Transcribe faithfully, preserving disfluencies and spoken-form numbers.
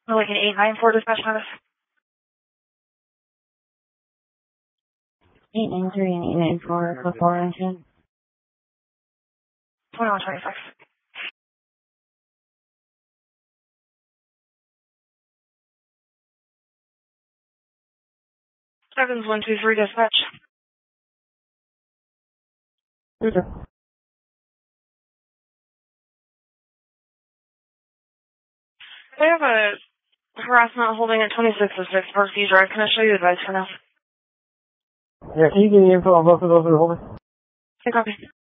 Or like an eight nine four dispatch notice. eight nine three and eight nine four for four engine. twenty-one twenty-six. Evans one two three dispatch. Okay. They have a harassment holding at twenty-six oh six Parkview Drive. Can I show you the advice for now? Yeah, can you give me info on both of those that are holding? Okay, copy.